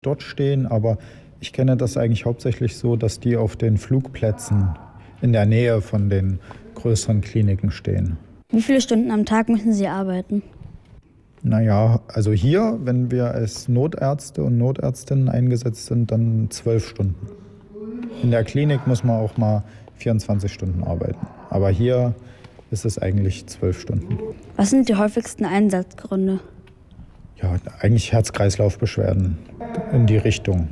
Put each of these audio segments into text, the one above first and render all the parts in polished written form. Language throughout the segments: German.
dort stehen, aber ich kenne das eigentlich hauptsächlich so, dass die auf den Flugplätzen in der Nähe von den größeren Kliniken stehen. Wie viele Stunden am Tag müssen Sie arbeiten? Naja, also hier, wenn wir als Notärzte und Notärztinnen eingesetzt sind, dann 12 Stunden. In der Klinik muss man auch mal 24 Stunden arbeiten. Aber hier ist es eigentlich 12 Stunden. Was sind die häufigsten Einsatzgründe? Ja, eigentlich Herz-Kreislauf-Beschwerden in die Richtung.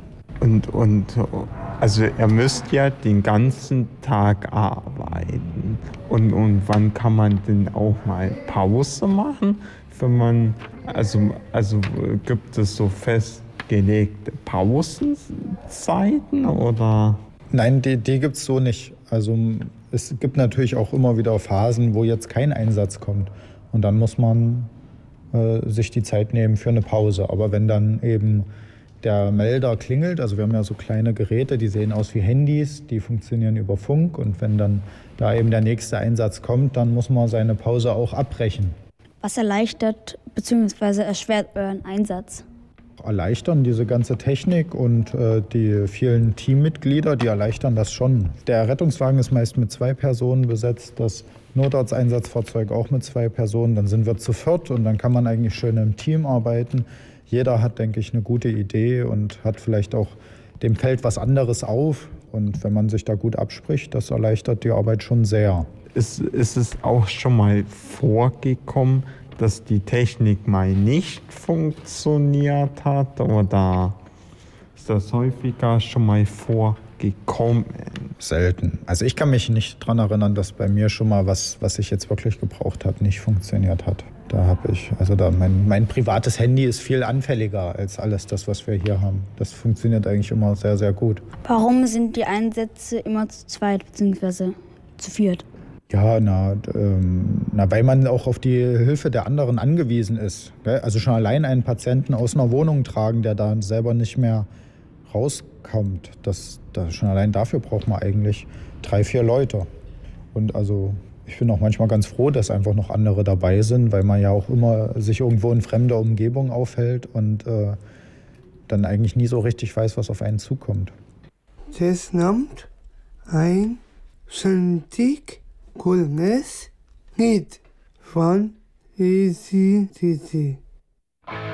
Also er müsste ja den ganzen Tag arbeiten. Und wann kann man denn auch mal Pause machen? Wenn man, also gibt es so festgelegte Pausenzeiten oder? Nein, die gibt es so nicht. Also es gibt natürlich auch immer wieder Phasen, wo jetzt kein Einsatz kommt. Und dann muss man sich die Zeit nehmen für eine Pause. Aber wenn dann eben der Melder klingelt, also wir haben ja so kleine Geräte, die sehen aus wie Handys, die funktionieren über Funk. Und wenn dann da eben der nächste Einsatz kommt, dann muss man seine Pause auch abbrechen. Was erleichtert bzw. erschwert euren Einsatz? Erleichtern diese ganze Technik und die vielen Teammitglieder, die erleichtern das schon. Der Rettungswagen ist meist mit 2 Personen besetzt, das Notarzteinsatzfahrzeug auch mit 2 Personen. Dann sind wir zu 4 und dann kann man eigentlich schön im Team arbeiten. Jeder hat, denke ich, eine gute Idee und hat vielleicht auch, dem fällt was anderes auf. Und wenn man sich da gut abspricht, das erleichtert die Arbeit schon sehr. Ist es auch schon mal vorgekommen, dass die Technik mal nicht funktioniert hat oder ist das häufiger schon mal vorgekommen? Selten. Also ich kann mich nicht daran erinnern, dass bei mir schon mal was ich jetzt wirklich gebraucht habe, nicht funktioniert hat. Da habe ich, mein privates Handy ist viel anfälliger als alles das, was wir hier haben. Das funktioniert eigentlich immer sehr, sehr gut. Warum sind die Einsätze immer zu zweit bzw. zu 4? Ja, weil man auch auf die Hilfe der anderen angewiesen ist. Gell? Also schon allein einen Patienten aus einer Wohnung tragen, der da selber nicht mehr rauskommt. Schon allein dafür braucht man eigentlich 3, 4 Leute. Und also ich bin auch manchmal ganz froh, dass einfach noch andere dabei sind, weil man ja auch immer sich irgendwo in fremder Umgebung aufhält und dann eigentlich nie so richtig weiß, was auf einen zukommt. Das nimmt ein ständig cooles Lied von ACDC.